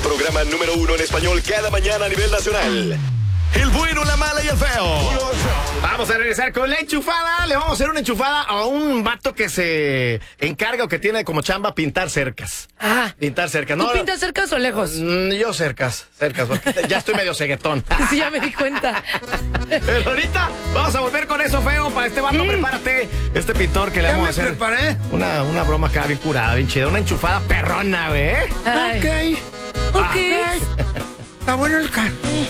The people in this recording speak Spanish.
programa número 1 en español cada mañana a nivel nacional. El bueno, la mala y el feo. Vamos a regresar con la enchufada. Le vamos a hacer una enchufada a un vato que se encarga o que tiene como chamba pintar cercas. Pintar cercas. ¿Tú pintas cercas o lejos? Yo cercas, porque ya estoy medio ceguetón. Sí, ya me di cuenta. Pero ahorita vamos a volver con eso, feo. Para este vato, prepárate. Este pintor que le vamos a hacer. Preparé. Una broma acá bien curada, bien chida. Una enchufada perrona, güey. Ay. Ok. Ok. Está bueno el